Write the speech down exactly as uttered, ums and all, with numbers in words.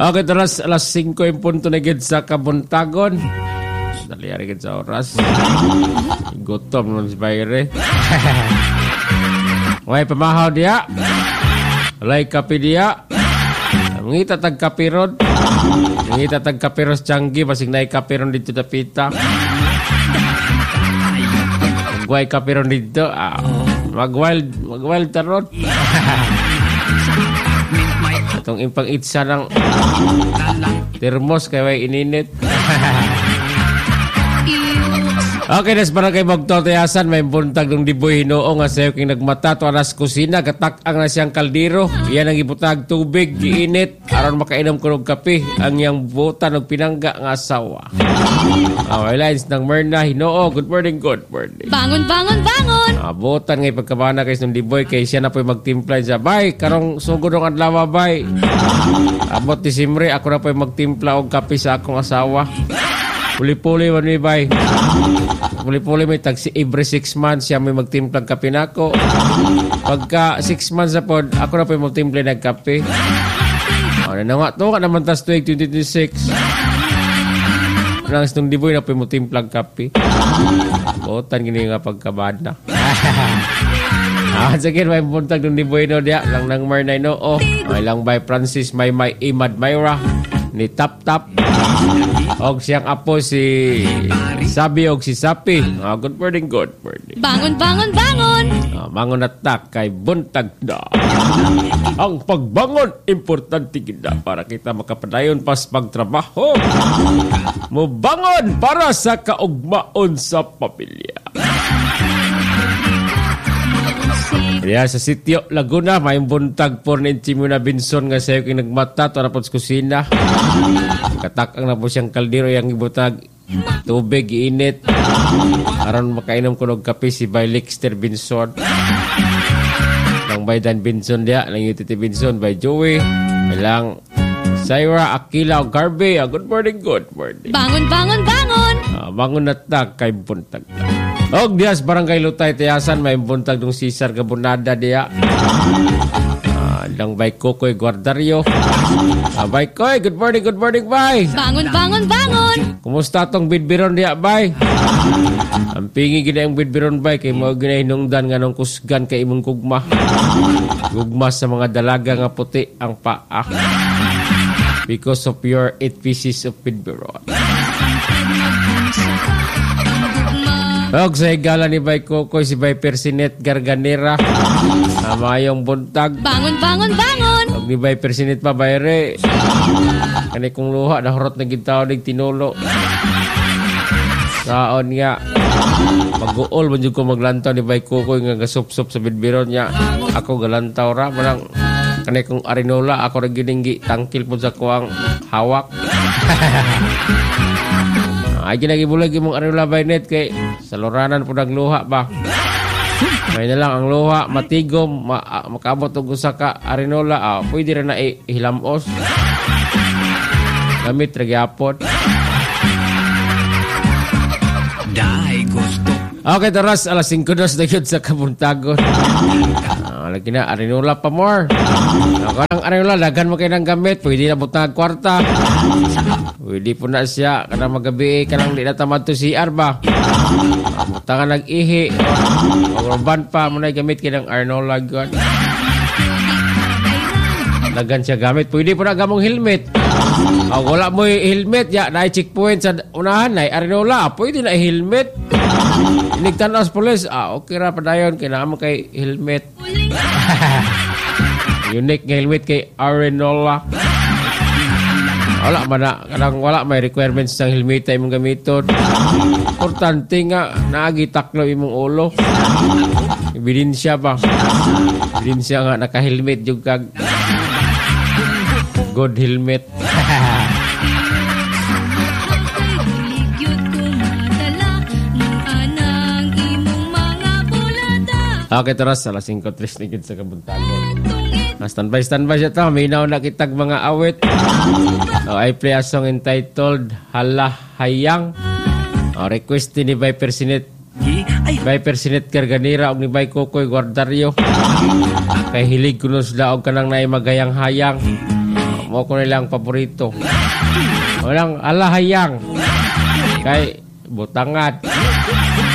Okay, taras alas singko yung punto na gid sa kabuntagon. Dali ari gid sa oras. Gutom nun si Bayre. Way pamahaw dia. Walay kape dia. Ngita tag kapiron. Ngita tag kapiros Changi basig nay kapiron dito ta pita. Way kapiron dito. Ah, mag-wild, mag-wild tarot. Itong impang itsa ng termos kaya way ininit. Okay, nas para kay magtotoyasan, may buntag ng diboy hinoong nga sayo king nagmata to anas kusina, gatak-ang na siyang kaldero. Iyan ang ibutag tubig, giinit, aron makainom ko ng kape, ang iyang butan ng pinangga nga asawa. Okay, lines ng Myrna Hinoo, good morning, good morning. Bangon, bangon, bangon! Ah, butan ngay pagkabana kay ng diboy, kay siya na po'y magtimpla siya. Bay, karong sugod ng adlaw, bay. Abot ni Simre, ako na po'y magtimpla og kape sa akong asawa. Puli-puli man mi bay. Puli-puli may tag si every six months siya may magtimplang kape nako. Pagka six months na pod, ako na po yung magtimpla ng kape. O, na nga to, ka naman tas tuwing twenty twenty-six. Nang itong diboy na po yung magtimplang kape. Botan gini nga pagkabada. Ah, sige, may puntag ng diboy no dia. Lang nang Marnay no. Oh, may lang by Francis, may may Imad Myra. Ni Tap Tap. Og siyang apo si Sabi og si Sapi. Ah, good morning, good morning. Bangon, bangon, bangon! Ah, bangon at tak kay buntag na. Ang pagbangon, importante kita para kita makapadayon pas pagtrabaho. Mubangon para sa kaugmaon sa pamilya. Yeah, sa sitio Laguna, may buntag por ni Chimuna Binson nga sayo king nagmata to na po sa kusina. Katakang na po siyang kaldero yang ibutag tubig, iinit. Aron makainom ko ng kape si by Lixter Binson. Nang by Dan Binson dia, nang U T T Binson, by Joey. Ilang Syra, Aquila, o Garvey. Ah, good morning, good morning. Bangon, bangon, bangon! Ah, bangon at tak kay buntag na. Og dias barangay Lutay Tiyasan, may buntag ng Cesar Gabunada dia. Ah, lang bay Kokoy Guardario. Ah, bay Koy, good morning, good morning, bay. Bangon, bangon, bangon! Kumusta tong bidbiron dia, bay? Ang pingi gina yung bidbiron, bay, kay mo gina hinungdan nga nung kusgan kay imong gugma. Gugma sa mga dalaga nga puti ang paa. Because of your eight pieces of bidbiron. Og sa higala ni Bay Kokoy, si Bay Persinet Garganera. Namayong buntag. Bangon, bangon, bangon! Og ni Bay Persinet pa, bayre. Kani kong luha, nahurot na gintaw ng tinulo. Saon nga. Mag-uol, manjug ko maglantaw ni Bay Kokoy nga gasup-sup sa bidbiron niya. Ako galantaw ra. Malang, kani kong arinola, ako rin gininggi. Tangkil po sa kuwang hawak. Ay, ginagibulag yung mga arinola by net kay sa loranan po nagluha ba? May na lang ang luha, matigom, ma makabot og usa ka arinola, ah, pwede rin na ihilamos. Gamit ragyapon. Dai gusto. Okay, taras alas singko dos na yun sa kabuntagon. Ah, lagi na arinola pa more. Ako ng arinola, dagan mo kayo ng gamit, pwede na butang kwarta. Pwede po na siya, kanang magabi, kanang di na tamad to si Arba. Buta ka nag-ihi. O urban pa, muna gamit kinang Arnola. Dagan siya gamit. Pwede po na gamong helmet. O wala mo yung helmet, ya, na checkpoint sa unahan, na Arnola. Pwede na helmet. Inigtanaw sa polis. Ah, okay ra pa dayon, kailangan kay helmet. Unique nga helmet kay Arnola. Wala man na, kanang wala may requirements ng helmet ay mong gamiton. Importante nga, naagitaklo imong ulo. Ebidensya ba? Ebidensya nga, naka-helmet yung kag good helmet. Okay, taras, alas singko tres na sa kabuntagon. Standby, standby siya ito. Minaw na kitag mga awit. So, I play a song entitled Hala Hayang. O, request ni Bay Persinet. Bay Persinet Garganera o ni Bay Kokoy Guardario. Kay hilig kuno sila o kanang naay magayang hayang. mo ko nilang paborito. Walang alahayang. Kay butangat.